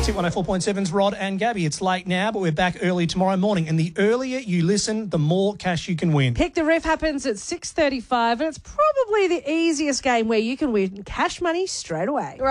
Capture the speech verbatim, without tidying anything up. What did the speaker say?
Tip one oh four point seven's Rod and Gabby. It's late now, but we're back early tomorrow morning. And the earlier you listen, the more cash you can win. Pick the Riff happens at six thirty-five, and it's probably the easiest game where you can win cash money straight away.